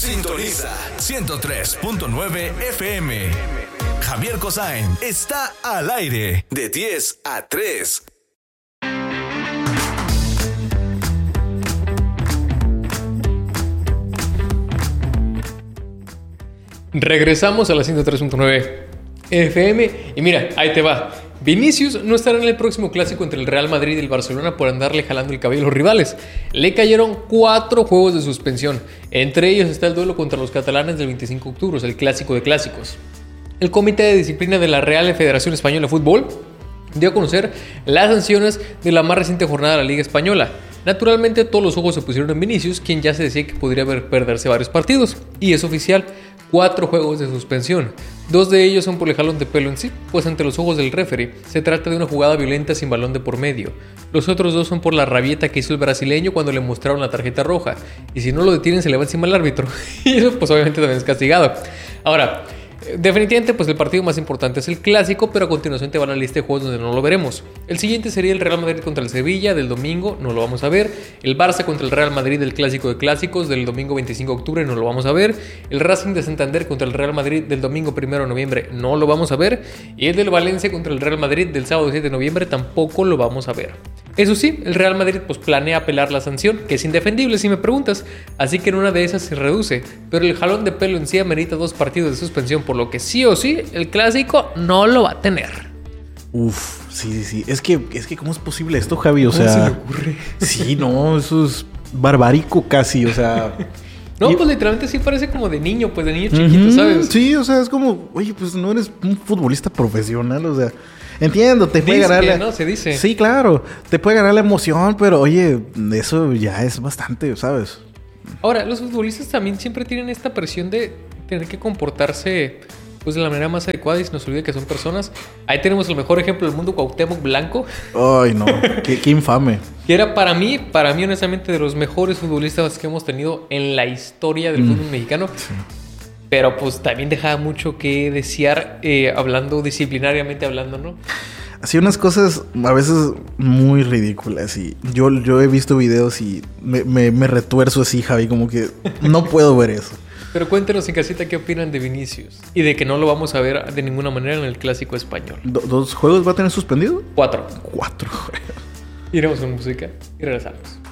Sintoniza 103.9 FM. Javier Cosain está al aire de 10 a 3. Regresamos a la 103.9 FM y mira, ahí te va. Vinicius no estará en el próximo clásico entre el Real Madrid y el Barcelona por andarle jalando el cabello a los rivales. Le cayeron 4 juegos de suspensión. Entre ellos está el duelo contra los catalanes del 25 de octubre, el clásico de clásicos. El Comité de Disciplina de la Real Federación Española de Fútbol dio a conocer las sanciones de la más reciente jornada de la Liga Española. Naturalmente todos los ojos se pusieron en Vinicius, quien ya se decía que podría perderse varios partidos. Y es oficial, 4 juegos de suspensión. 2 de ellos son por el jalón de pelo en sí, pues ante los ojos del referee se trata de una jugada violenta sin balón de por medio. Los otros 2 son por la rabieta que hizo el brasileño cuando le mostraron la tarjeta roja. Y si no lo detienen se le va encima al árbitro. Y eso pues obviamente también es castigado. Ahora, definitivamente pues el partido más importante es el clásico, pero a continuación te va la lista de juegos donde no lo veremos. El siguiente sería el Real Madrid contra el Sevilla del domingo, no lo vamos a ver. El Barça contra el Real Madrid del clásico de clásicos del domingo 25 de octubre, no lo vamos a ver. El Racing de Santander contra el Real Madrid del domingo 1 de noviembre, no lo vamos a ver. Y el del Valencia contra el Real Madrid del sábado 7 de noviembre tampoco lo vamos a ver. Eso sí, el Real Madrid pues planea apelar la sanción, que es indefendible si me preguntas, así que en una de esas se reduce, pero el jalón de pelo en sí amerita 2 partidos de suspensión, por lo que sí o sí el clásico no lo va a tener. Uf, sí. Es que ¿cómo es posible esto, Javi? O sea, ¿cómo se le ocurre? Sí, no, eso es barbárico casi, o sea. No, pues literalmente sí parece como de niño, pues de niño chiquito, ¿sabes? Sí, o sea, es como, oye, pues no eres un futbolista profesional, o sea. Entiendo, te puede ganar ¿no? Se dice. Sí, claro, te puede ganar la emoción, pero oye, eso ya es bastante, ¿sabes? Ahora, los futbolistas también siempre tienen esta presión de tener que comportarse pues de la manera más adecuada y se nos olvida que son personas. Ahí tenemos el mejor ejemplo del mundo, Cuauhtémoc Blanco. Ay, no, qué infame. Que era para mí honestamente de los mejores futbolistas que hemos tenido en la historia del fútbol mexicano. Sí. Pero pues también dejaba mucho que desear, hablando disciplinariamente hablando, ¿no? Hacía unas cosas a veces muy ridículas y yo he visto videos y me retuerzo así, Javi, como que no puedo ver eso. Pero cuéntenos en casita qué opinan de Vinicius y de que no lo vamos a ver de ninguna manera en el clásico español. ¿2 juegos va a tener suspendido? 4. 4 juegos. Iremos con música y regresamos.